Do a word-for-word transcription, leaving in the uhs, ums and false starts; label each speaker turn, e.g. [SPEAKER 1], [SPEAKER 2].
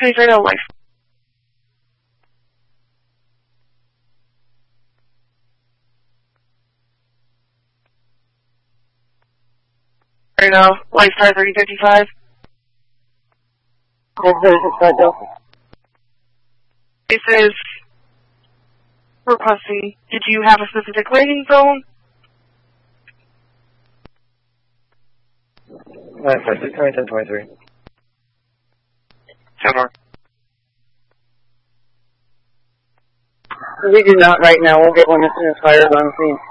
[SPEAKER 1] Please right now, life. Right now, life star thirty fifty-five. It says, requesting, did you have a specific landing zone?
[SPEAKER 2] Life star six twenty-seven twenty-three.
[SPEAKER 1] Ten more.
[SPEAKER 3] We do not right now. We'll get one as soon as fire's on scene.